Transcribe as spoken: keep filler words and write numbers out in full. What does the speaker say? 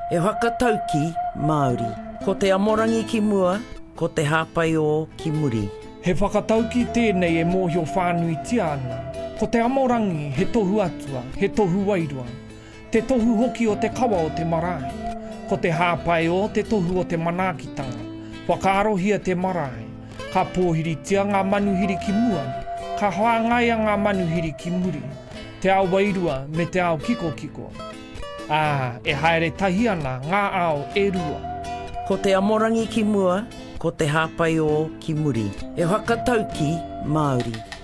E whakatauki Māori. Ko te amorangi ki mua, ko te hāpai o ki muri. He whakatauki tēnei e mōhio whānui tia ana. Ko te amorangi he tohu atua, he tohu wairua. Te tohu hoki o te kawa o te marae. Ko te hāpai o te tohu o te manaakitanga. Whakaarohia te marae. Ka pōhiritia ngā manuhiri ki mua. Ka hoangaia ngā manuhiri ki muri. Te ao wairua me te ao kiko kiko. Ah, e haere tahi ana ngā ao e rua. Ko te amorangi ki mua, ko te hāpai o ki muri. E whakatauki Māori.